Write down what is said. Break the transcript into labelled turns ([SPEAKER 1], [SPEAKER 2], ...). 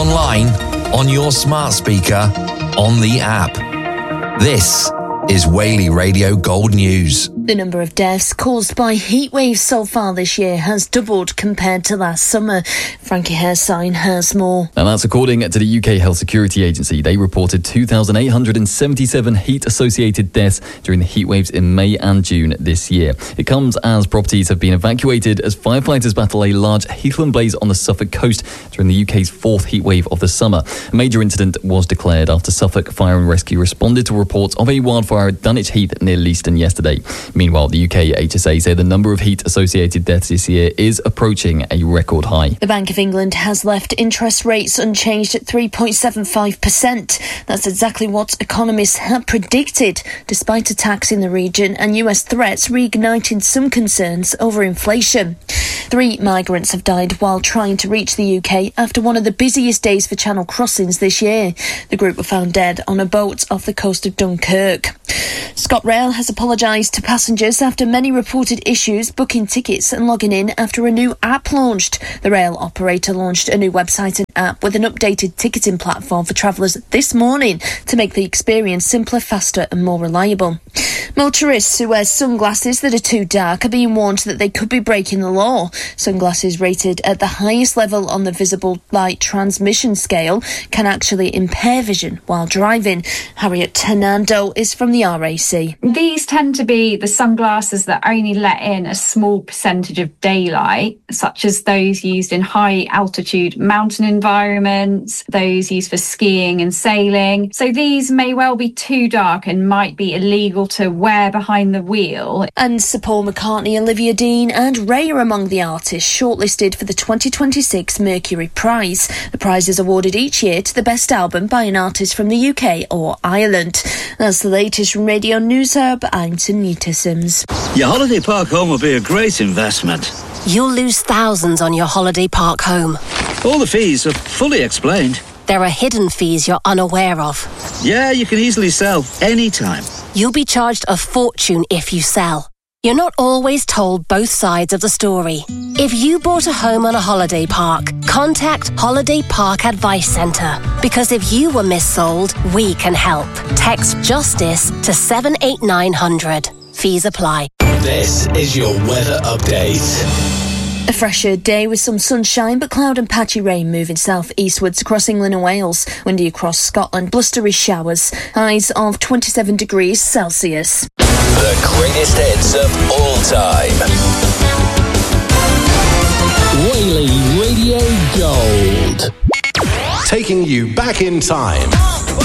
[SPEAKER 1] online, on your smart speaker, on the app. This is Whaley Radio Gold News.
[SPEAKER 2] The number of deaths caused by heat waves so far this year has doubled compared to last summer. Frankie Hairsign has more.
[SPEAKER 3] And that's according to the UK Health Security Agency. They reported 2,877 heat-associated deaths during the heat waves in May and June this year. It comes as properties have been evacuated as firefighters battle a large heathland blaze on the Suffolk coast during the UK's fourth heat wave of the summer. A major incident was declared after Suffolk Fire and Rescue responded to reports of a wildfire at Dunwich Heath near Leiston yesterday. Meanwhile, the UK HSA say the number of heat-associated deaths this year is approaching a record high.
[SPEAKER 2] The Bank of England has left interest rates unchanged at 3.75%. That's exactly what economists had predicted, despite attacks in the region and US threats reigniting some concerns over inflation. 3 migrants have died while trying to reach the UK after one of the busiest days for Channel crossings this year. The group were found dead on a boat off the coast of Dunkirk. ScotRail has apologised to passengers after many reported issues booking tickets and logging in after a new app launched. The rail operator launched a new website and app with an updated ticketing platform for travellers this morning to make the experience simpler, faster and more reliable. Motorists who wear sunglasses that are too dark are being warned that they could be breaking the law. Sunglasses rated at the highest level on the visible light transmission scale can actually impair vision while driving. Harriet Hernando is from the RAC.
[SPEAKER 4] These tend to be the sunglasses that only let in a small percentage of daylight, such as those used in high altitude mountain environments, those used for skiing and sailing. So these may well be too dark and might be illegal to wear behind the wheel.
[SPEAKER 2] And Sir Paul McCartney, Olivia Dean and Ray are among the artists shortlisted for the 2026 Mercury Prize. The prize is awarded each year to the best album by an artist from the UK or Ireland. That's the latest from Radio News Hub. I'm Tanita Sims.
[SPEAKER 5] Your holiday park home will be a great investment.
[SPEAKER 6] You'll lose thousands on your holiday park home.
[SPEAKER 5] All the fees are fully explained.
[SPEAKER 6] There are hidden fees you're unaware of.
[SPEAKER 5] Yeah, you can easily sell anytime.
[SPEAKER 6] You'll be charged a fortune if you sell. You're not always told both sides of the story. If you bought a home on a holiday park, contact Holiday Park Advice Centre. Because if you were missold, we can help. Text JUSTICE to 78900. Fees apply.
[SPEAKER 7] This is your weather update.
[SPEAKER 2] A fresher day with some sunshine but cloud and patchy rain moving south-eastwards across England and Wales. Windy across Scotland, blustery showers. Highs of 27 degrees Celsius.
[SPEAKER 7] The greatest hits of all time. Whaley Radio Gold.
[SPEAKER 8] Taking you back in time.